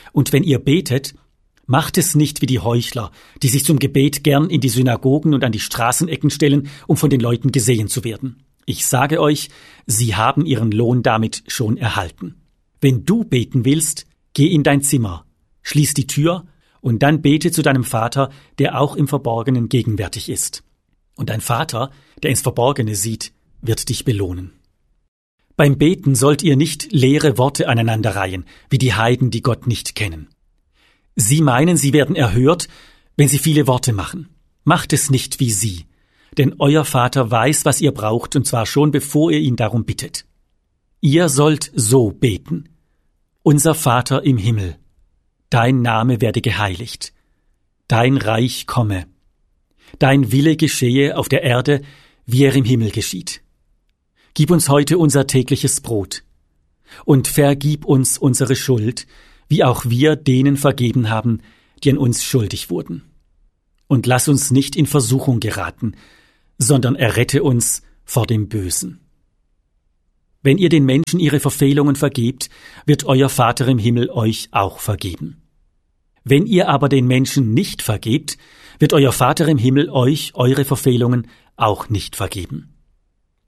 Und wenn ihr betet, macht es nicht wie die Heuchler, die sich zum Gebet gern in die Synagogen und an die Straßenecken stellen, um von den Leuten gesehen zu werden. Ich sage euch, sie haben ihren Lohn damit schon erhalten. Wenn du beten willst, geh in dein Zimmer, schließ die Tür und dann bete zu deinem Vater, der auch im Verborgenen gegenwärtig ist. Und dein Vater, der ins Verborgene sieht, wird dich belohnen. Beim Beten sollt ihr nicht leere Worte aneinander reihen, wie die Heiden, die Gott nicht kennen. Sie meinen, sie werden erhört, wenn sie viele Worte machen. Macht es nicht wie sie, denn euer Vater weiß, was ihr braucht, und zwar schon bevor ihr ihn darum bittet. Ihr sollt so beten: Unser Vater im Himmel, dein Name werde geheiligt, dein Reich komme, dein Wille geschehe auf der Erde, wie er im Himmel geschieht. Gib uns heute unser tägliches Brot und vergib uns unsere Schuld, wie auch wir denen vergeben haben, die an uns schuldig wurden. Und lass uns nicht in Versuchung geraten, sondern errette uns vor dem Bösen. Wenn ihr den Menschen ihre Verfehlungen vergebt, wird euer Vater im Himmel euch auch vergeben. Wenn ihr aber den Menschen nicht vergebt, wird euer Vater im Himmel euch eure Verfehlungen auch nicht vergeben.